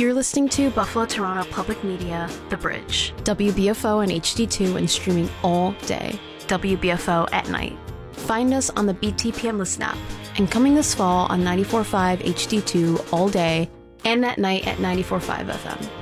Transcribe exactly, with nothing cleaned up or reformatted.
You're listening to Buffalo Toronto Public Media, The Bridge. W B F O and H D two and streaming all day. W B F O at night. Find us on the B T P M Listen app. And coming this fall on ninety-four point five H D two all day and at night at ninety-four point five F M.